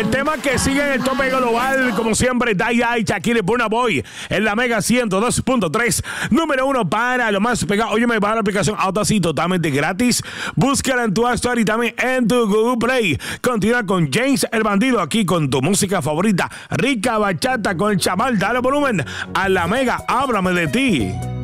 El tema que sigue en el tope global, como siempre, Daya y Shakira y Burna Boy en la Mega 102.3, número 1 para lo más pegado. Oye, me va a la aplicación Audacity totalmente gratis. Búscala en tu App Store y también en tu Google Play. Continúa con James el Bandido aquí con tu música favorita, Rica Bachata con el Chamal. Dale volumen a la Mega, háblame de ti.